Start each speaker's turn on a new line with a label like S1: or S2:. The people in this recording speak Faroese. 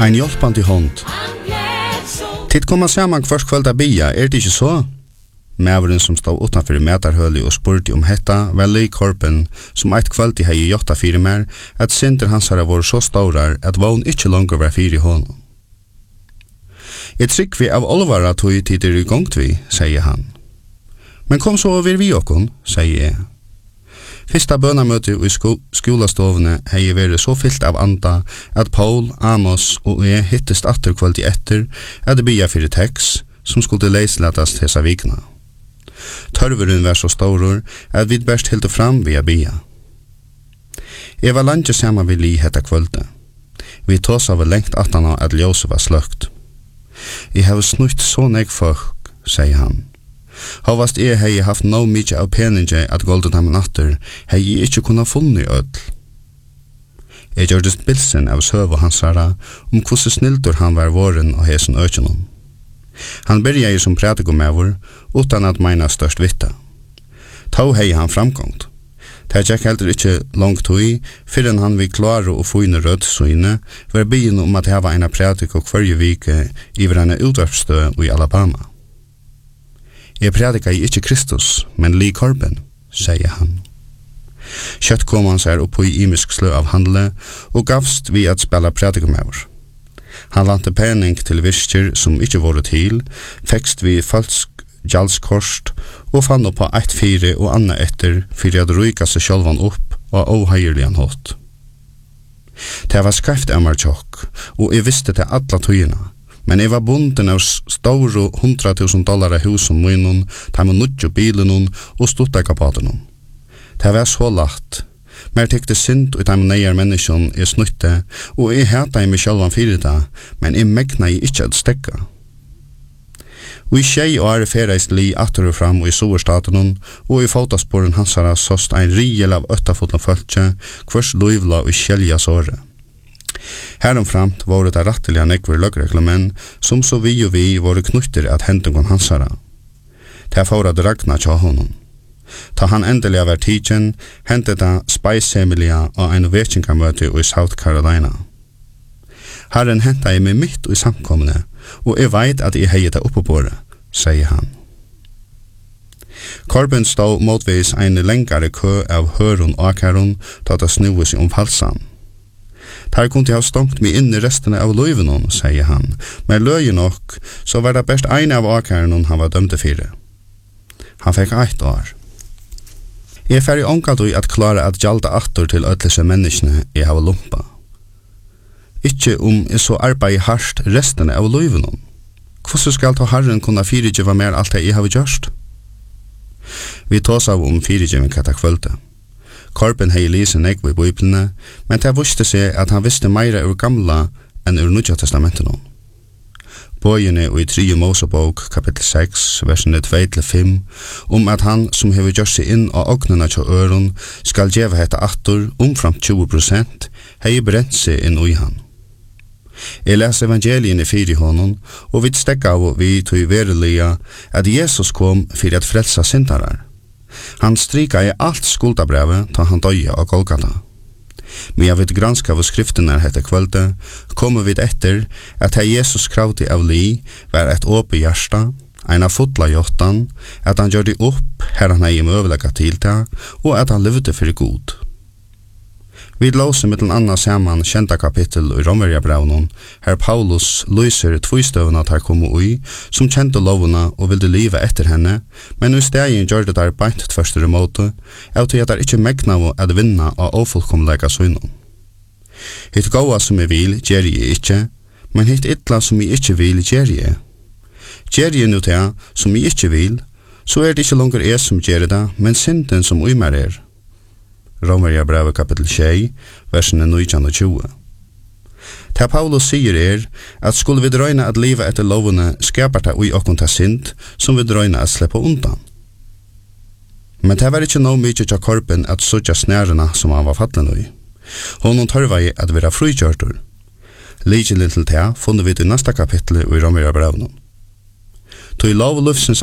S1: Ein hjelpande hånd. Titt komma saman først kvölda bia, det ikke så? Mæveren som stod utanfor metarhøli og spurte om hetta, vel i korpen, som eit kvöldi hei jotta fyrir mer, at synder hans har vært så staurar, at vogn ikkje langer var fyrir hånd. Jeg trykk vi av olvara tog tider i gongt vi, sier han. Men kom så over vi okkon, sier jeg. Fyrsta bønamøte i skolastovene hei vært så fyllt av anda at Paul, Amos og jeg hittest atter kvöldi etter at det bia fyrir tekst som skulle leisletas hesa vikna. Tørveren var så staurur at vi best hilde fram via bia. Jeg var langt saman vi li hetta kvölde. Vi tåsa var lengt atana at ljóset var sløkt. Jeg har snutt så nek folk, sier han. Havast hei haft no mykje av peninge at golden ham natter, hei ikkje kunna funni öll. Jeg gjørdest bilsen av søv og hansara hvordan snildur han var våren og hesen økjennom. Han byrja som prædikomævur utan at meina størst vitta. Tau hei han framgångt. Det gikk heller ikkje langt hui, fyrren han vi klare og fune rød søyne, var byen at hava eina prædiko kvarje vike iver en utvarpsstø i Alabama. Jeg prædika ikkje Kristus, men li korben, sier han. Kjøtt kom han seg opp i imisk slø av handle, og gavst vi at spela prædikomævur. Han lante pening til virker som ikkje vore til, fekst vi falsk gjaldskorst, og fann opp på 1-4 og anna etter, fyrir at ryka seg sjálvan opp og åheierligan hått. Det var skreft emmar tjokk, og jeg visste til alla tøyina, men jeg var bunden av store $100,000 husen munnen, ta med nudjo bilen og stuttarkapaten. Det var så lagt. Mer tykte synd ut av neier menneskjon snutte, og jeg heta i meg sjálvan fyrir det, men jeg megna i ikkje at stekka. Og i tjei år fereist li atter og fram i soverstaten, og i fotasporen hansara sost ein riel av 8-fotla fölkje, kvars luivla og kjelja såre. Heromframt var det ratteliga nekver løgreglemenn, som så vi og vi var knutter at hentungon hansara. Det fåra dragna tja honom. Ta han endelig var tidsen, hentet det speisemeliga og en vekingamøte i South Carolina. Herren hentet jeg meg mitt i samkomne, og jeg veit at jeg heier det oppe på det, sier han. Korben stod motvis en lengare kø av høron og akaron, da det snuvis om falsan. Der kunne jeg ha stongt meg inn i resten av løyvenon, sier han, men løye nok, så var det best en av akaron han var dømte fire. Han fikk 1 år. Jeg er ferdig omkalt i at klare at gjalda atter til ødelse menneskene jeg har lumpa. Ikke jeg så arbeid hardt resten av løyvenon. Hvordan skal ta Herren kunne fyrirgjøva mer alt det jeg har gjørst? Vi tås av fyrirgjøving kata kvölde. Korben hei lise negv i bøyblene, men det visste seg at han visste meira ur gamla enn ur Nudja testamentet. Bøyene i 3. Mosebok, kapittel 6, versene 2-5, at han som hever gjort seg inn av ognene til øren skal gjeve hette atter omframt 20%, hei brent seg inn i han. Jeg leser evangeliene fyrir honom, og vi stekka av vi tog verilega at Jesus kom fyrir at frelsa syndarar. Han strika i alt skuldabrevet ta han døye av Golgata. Men jeg vet granska av skriftene hette kvölde, kommer vi etter at Jesus kravti av li var et åpe hjärsta, en av fotla jottan, at han gjør det opp her han hei møvelega til det, og at han levde for god. Vi låser mittel anna saman kjenta kapittel i Romerjabraunen, her Paulus lyser tvistøvna at her kom ui, som kjente lovuna og ville liva etter henne, men i stegin gjør det der beint tverstere måte, av til at det ikke megna at vinna av ofullkomlega søgnon. Hitt gåa som jeg vil, gjer jeg ikke, men hitt ytla som jeg ikke vil, gjer jeg. Gjer jeg nu til som jeg ikke vil, så det ikke langer jeg som gjer det, men synden som uimer Romerjabrevet kapittel 6, versene 19-20. Det Paulus sier at skulle vi drøyne at livet etter lovene skapar det ui okkon ta synd, som vi drøyne at slippe undan. Men det var ikke noe mykje til korpen at sutja snærena som han var fattlen ui. Honom tørva i at vera frukjørtur. Likelig til det funnet vi til neste kapittel i Romerjabrevet. Til lov og lufsens